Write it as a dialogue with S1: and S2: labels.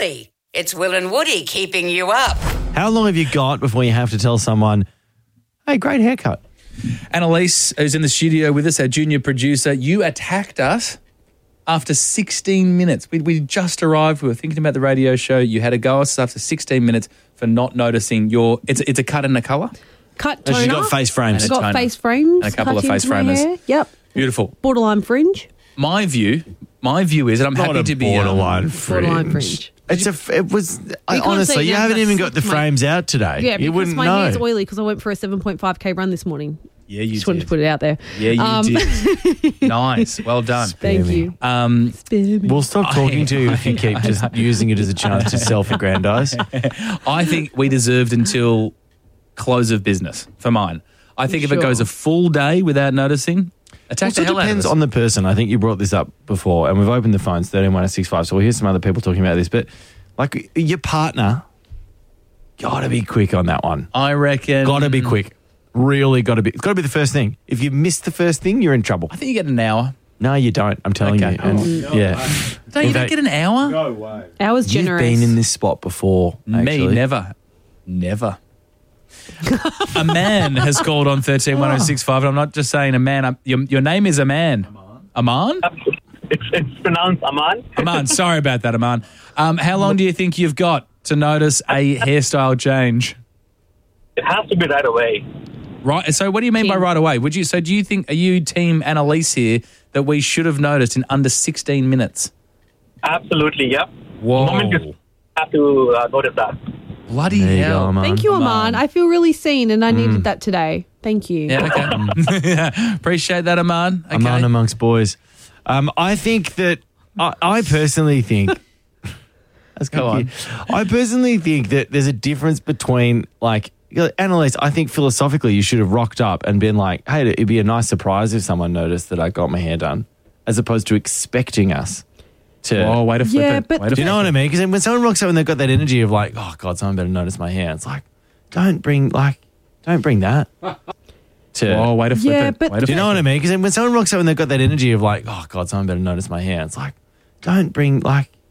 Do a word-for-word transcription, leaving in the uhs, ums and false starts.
S1: Absolutely. It's Will and Woody keeping you up.
S2: How long have you got before you have to tell someone, hey, great haircut?
S3: Annalise, who's in the studio with us, our junior producer, you attacked us after sixteen minutes. We, we just arrived. We were thinking about the radio show. You had a go at us after sixteen minutes for not noticing your... It's, it's a cut and a colour?
S4: Cut toner.
S2: She's got face frames.
S4: I've got
S3: toner.
S4: face frames.
S3: And a couple
S4: cut
S3: of face
S4: into my
S3: framers.
S4: hair. Yep.
S3: Beautiful.
S4: Borderline fringe.
S3: My view, my view is, and I'm
S2: Not
S3: happy
S2: a
S3: to be... um,
S2: borderline fringe.
S4: Borderline fringe.
S2: It's a, it was, I,
S4: can't
S2: honestly,
S4: see
S2: you
S4: now
S2: haven't
S4: because
S2: even got the
S4: my-
S2: frames out today.
S4: Yeah,
S2: you
S4: because
S2: wouldn't
S4: my
S2: know.
S4: hair's oily because I went for a seven point five K run this morning.
S3: Yeah, you
S4: Just
S3: did.
S4: wanted to put it out there.
S3: Yeah, you
S4: Um,
S3: did. Nice. Well done.
S4: Thank you.
S3: Um,
S2: We'll stop talking to you if you keep just using it as a chance to self-aggrandize.
S3: I think we deserved until close of business for mine. I think if it
S4: Sure.
S3: goes a full day without noticing, attack
S2: Also
S3: the hell out of
S2: depends
S3: us.
S2: on the person. I think you brought this up before, and we've opened the phones, thirteen one oh six five, so we'll hear some other people talking about this. But, like, your partner, got to be quick on that one.
S3: I reckon...
S2: Got to be quick. Really got to be. It's got to be the first thing. If you miss the first thing, you're in trouble.
S3: I think you get an hour.
S2: No, you don't. I'm telling
S3: Okay.
S2: you. And, yeah.
S3: Don't you
S2: In
S3: don't
S2: fact,
S3: get an hour?
S5: No way.
S4: Ours
S2: You've
S4: generous.
S2: been in this spot before, actually.
S3: Me, never. Never. A man has called on thirteen one oh six five, and I'm not just saying a man. I'm, your, your name is Aman. Aman?
S6: It's, it's pronounced Aman.
S3: Aman, sorry about that, Aman. Um, how long do you think you've got to notice a hairstyle change?
S6: It has to be right away.
S3: Right. So what do you mean by
S4: Team.
S3: right away? Would you? So do you think, are you team Annalise here, that we should have noticed in under sixteen minutes?
S6: Absolutely, yep.
S3: Whoa.
S6: The moment you have to uh, notice that.
S3: Bloody
S2: There you
S3: hell.
S2: go, Aman.
S4: Thank you, Aman.
S3: Aman.
S4: I feel really seen and I needed that today. Thank you.
S3: Yeah, okay. Yeah, appreciate that, Aman. Okay.
S2: Aman amongst boys. Um, I think that, I, I personally think, That's
S3: Go
S2: on. I personally think that there's a difference between, like, Annalise, I think philosophically you should have rocked up and been like, hey, it'd be a nice surprise if someone noticed that I got my hair done, as opposed to expecting us to.
S3: Oh, way to flip
S4: Yeah,
S3: it.
S4: but-
S3: Way to
S2: Do you know
S3: flip
S2: what I mean? Because when someone rocks up and they've got that energy of like, oh God, someone better notice my hair. It's like, don't bring like, don't bring that. To,
S3: it. Oh, way to flip
S4: Yeah,
S3: it.
S4: but-
S3: Way to
S2: do you know
S3: flip
S2: what I mean? Because when someone rocks up and they've got that energy of like, oh God, someone better notice my hair. It's like, don't bring like,